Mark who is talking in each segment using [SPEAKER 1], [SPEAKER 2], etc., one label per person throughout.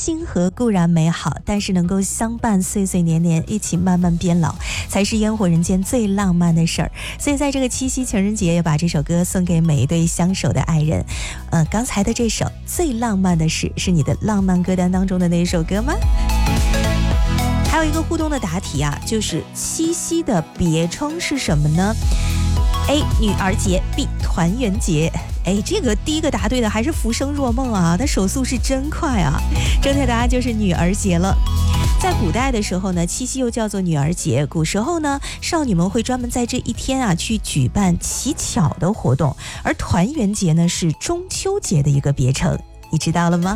[SPEAKER 1] 星河固然美好，但是能够相伴岁岁年年，一起慢慢变老，才是烟火人间最浪漫的事儿。所以在这个七夕情人节，也把这首歌送给每一对相守的爱人。刚才的这首《最浪漫的事》是你的浪漫歌单当中的那一首歌吗？还有一个互动的答题啊，就是七夕的别称是什么呢？ A. 女儿节， B. 团圆节。这个第一个答对的还是浮生若梦啊，他手速是真快啊！正确答案就是女儿节了。在古代的时候呢，七夕又叫做女儿节。古时候呢，少女们会专门在这一天啊去举办乞巧的活动，而团圆节呢是中秋节的一个别称，你知道了吗？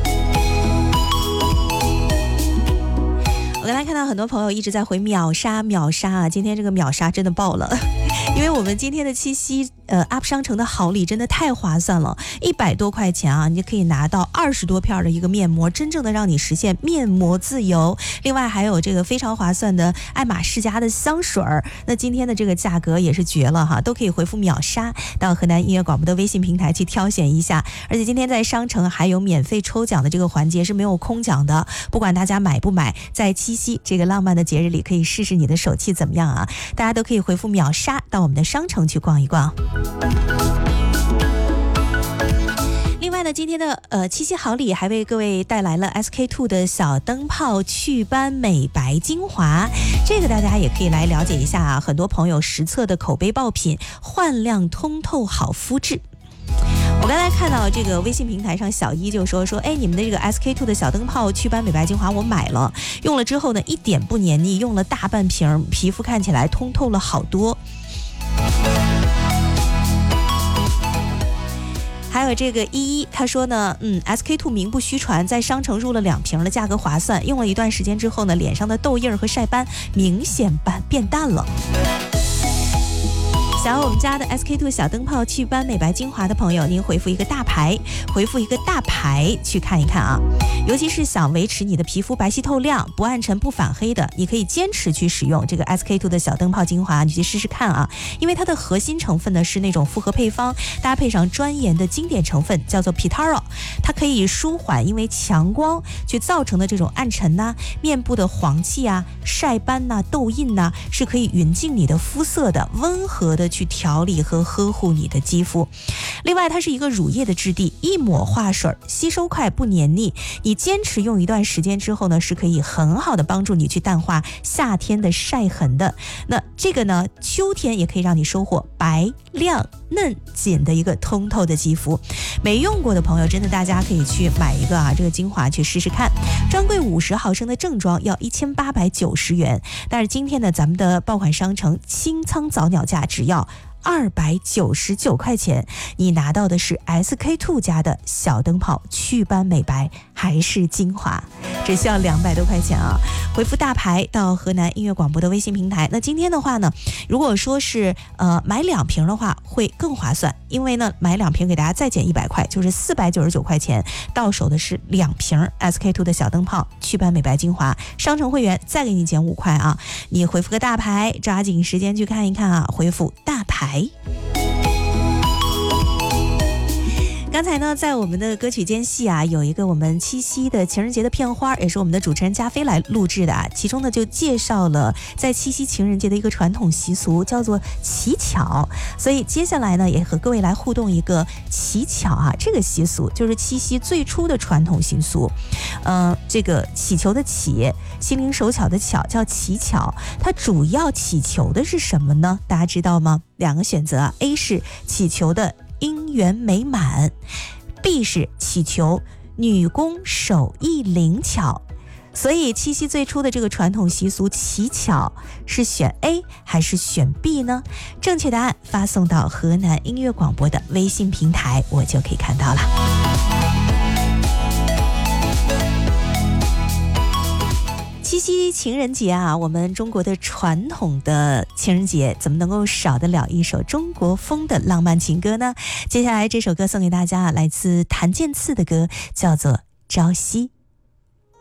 [SPEAKER 1] 我刚才看到很多朋友一直在回秒杀秒杀啊，今天这个秒杀真的爆了，因为我们今天的七夕UP 商城的好礼真的太划算了，100多块钱啊，你就可以拿到20多片的一个面膜，真正的让你实现面膜自由。另外还有这个非常划算的爱马仕家的香水儿，那今天的这个价格也是绝了哈，都可以回复秒杀到河南音乐广播的微信平台去挑选一下。而且今天在商城还有免费抽奖的这个环节，是没有空奖的，不管大家买不买，在七夕这个浪漫的节日里，可以试试你的手气怎么样啊？大家都可以回复秒杀到我们的商城去逛一逛。另外呢，今天的七夕好礼还为各位带来了 SK-II 的小灯泡祛斑美白精华，这个大家也可以来了解一下啊。很多朋友实测的口碑爆品，焕亮通透好肤质。我刚才看到这个微信平台上小一就说你们的这个 SK-II 的小灯泡祛斑美白精华我买了，用了之后呢一点不黏腻，用了大半瓶，皮肤看起来通透了好多。还有这个依他说呢SK-II 名不虚传，在商城入了2瓶了，价格划算，用了一段时间之后呢，脸上的痘印和晒斑明显变淡了。想要我们家的 SK-II 小灯泡祛斑美白精华的朋友，您回复一个大牌，去看一看啊。尤其是想维持你的皮肤白皙透亮，不暗沉不反黑的，你可以坚持去使用这个 SK-II 的小灯泡精华，你去试试看啊。因为它的核心成分呢是那种复合配方，搭配上专研的经典成分叫做 Pitaro， 它可以舒缓因为强光去造成的这种暗沉呐、面部的黄气啊、晒斑呐、痘印呐，是可以匀净你的肤色的，温和的去调理和呵护你的肌肤。另外它是一个乳液的质地，一抹化水，吸收快不黏腻，你坚持用一段时间之后呢，是可以很好的帮助你去淡化夏天的晒痕的。那这个呢，秋天也可以让你收获白亮嫩紧的一个通透的肌肤。没用过的朋友真的大家可以去买一个啊，这个精华去试试看。专柜50毫升的正装要1890元，但是今天呢咱们的爆款商城清仓早鸟价只要299块钱，你拿到的是 SK-II 家的小灯泡祛斑美白还是精华，只需要200多块钱啊！回复大牌到河南音乐广播的微信平台。那今天的话呢，如果说是买2瓶的话会更划算，因为呢买2瓶给大家再减100块，就是499块钱，到手的是2瓶 SK-II 的小灯泡祛斑美白精华，商城会员再给你减5块啊！你回复个大牌，抓紧时间去看一看啊！回复大牌。刚才呢，在我们的歌曲间隙啊，有一个我们七夕的情人节的片花，也是我们的主持人加菲来录制的啊。其中呢，就介绍了在七夕情人节的一个传统习俗，叫做乞巧。所以接下来呢，也和各位来互动一个乞巧啊，这个习俗就是七夕最初的传统习俗。这个祈求的祈，心灵手巧的巧，叫乞巧。它主要祈求的是什么呢？大家知道吗？2个选择啊 ，A 是祈求的姻缘美满， B 是祈求女工手艺灵巧。所以七夕最初的这个传统习俗乞巧是选 A 还是选 B 呢？正确答案发送到河南音乐广播的微信平台，我就可以看到了。七夕情人节啊，我们中国的传统的情人节怎么能够少得了一首中国风的浪漫情歌呢？接下来这首歌送给大家，来自谭健次的歌，叫做《朝夕》。